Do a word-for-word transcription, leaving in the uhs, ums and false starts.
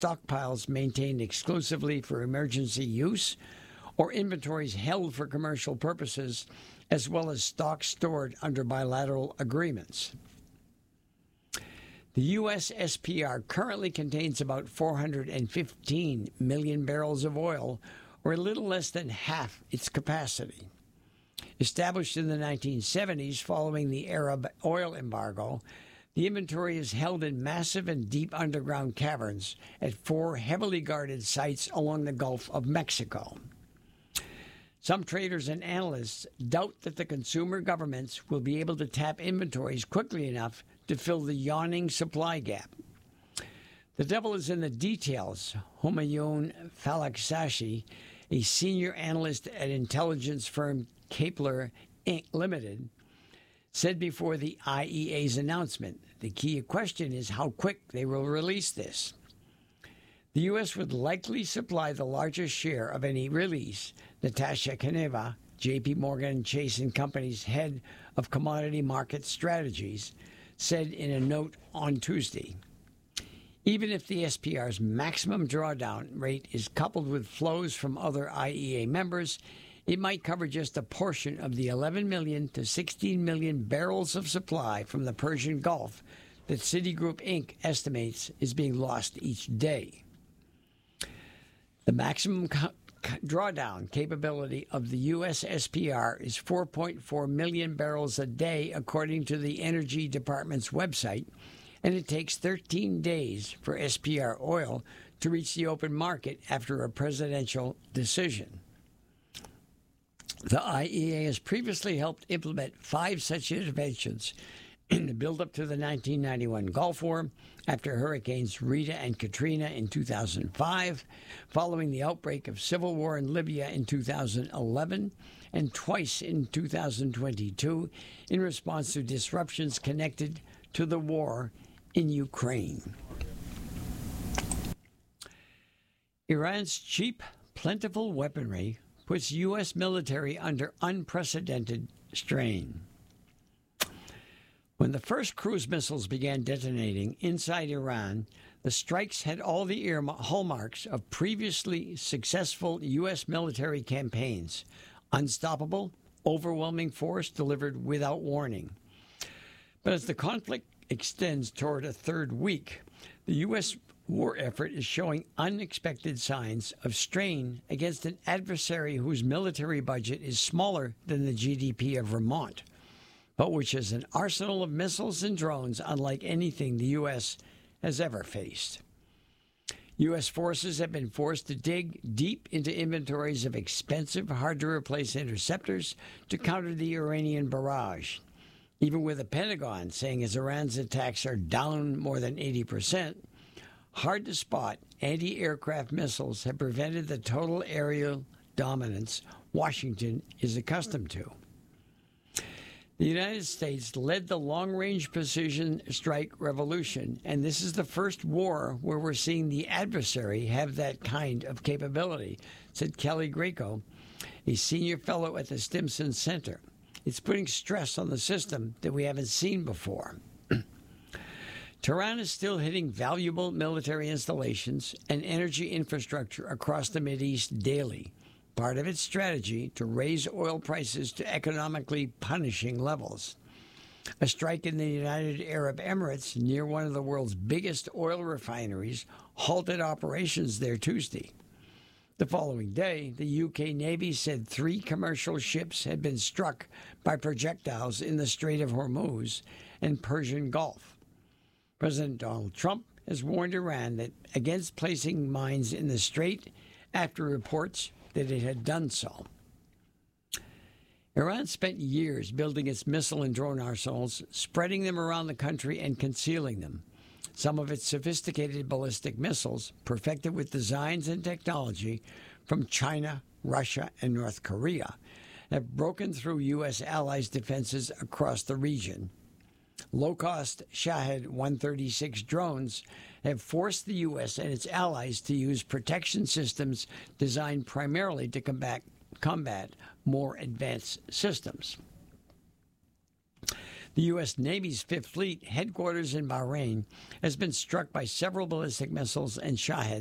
stockpiles maintained exclusively for emergency use or inventories held for commercial purposes, as well as stocks stored under bilateral agreements. The U S S P R currently contains about four hundred fifteen million barrels of oil, or a little less than half its capacity. Established in the nineteen seventies following the Arab oil embargo, the inventory is held in massive and deep underground caverns at four heavily guarded sites along the Gulf of Mexico. Some traders and analysts doubt that the consumer governments will be able to tap inventories quickly enough to fill the yawning supply gap. The devil is in the details, Humayun Falaksashi, a senior analyst at intelligence firm Kepler Incorporated. Limited, said before the I E A's announcement. The key question is how quick they will release this. The U S would likely supply the largest share of any release, Natasha Kaneva, J P. Morgan Chase and Company's head of commodity market strategies, said in a note on Tuesday. Even if the S P R's maximum drawdown rate is coupled with flows from other I E A members, it might cover just a portion of the eleven million to sixteen million barrels of supply from the Persian Gulf that Citigroup Incorporated estimates is being lost each day. The maximum co- drawdown capability of the U S S P R is four point four million barrels a day, according to the Energy Department's website, and it takes thirteen days for S P R oil to reach the open market after a presidential decision. The I E A has previously helped implement five such interventions in the build-up to the nineteen ninety-one Gulf War, after Hurricanes Rita and Katrina in two thousand five, following the outbreak of civil war in Libya in two thousand eleven, and twice in two thousand twenty-two in response to disruptions connected to the war in Ukraine. Iran's cheap, plentiful weaponry puts U S military under unprecedented strain. When the first cruise missiles began detonating inside Iran, the strikes had all the ear- hallmarks of previously successful U S military campaigns: unstoppable, overwhelming force delivered without warning. But as the conflict extends toward a third week, the U S war effort is showing unexpected signs of strain against an adversary whose military budget is smaller than the G D P of Vermont, but which has an arsenal of missiles and drones unlike anything the U S has ever faced. U S forces have been forced to dig deep into inventories of expensive, hard-to-replace interceptors to counter the Iranian barrage, even with the Pentagon saying as Iran's attacks are down more than eighty percent, hard-to-spot anti-aircraft missiles have prevented the total aerial dominance Washington is accustomed to. The United States led the long-range precision strike revolution, and this is the first war where we're seeing the adversary have that kind of capability, said Kelly Greco, a senior fellow at the Stimson Center. It's putting stress on the system that we haven't seen before. Tehran is still hitting valuable military installations and energy infrastructure across the Mideast daily, part of its strategy to raise oil prices to economically punishing levels. A strike in the United Arab Emirates near one of the world's biggest oil refineries halted operations there Tuesday. The following day, the U K Navy said three commercial ships had been struck by projectiles in the Strait of Hormuz and Persian Gulf. President Donald Trump has warned Iran that against placing mines in the strait after reports that it had done so. Iran spent years building its missile and drone arsenals, spreading them around the country and concealing them. Some of its sophisticated ballistic missiles, perfected with designs and technology from China, Russia, and North Korea, have broken through U S allies' defenses across the region. Low-cost Shahed one thirty-six drones have forced the U S and its allies to use protection systems designed primarily to combat, combat more advanced systems. The U S. Navy's Fifth Fleet, headquarters in Bahrain, has been struck by several ballistic missiles and Shaheds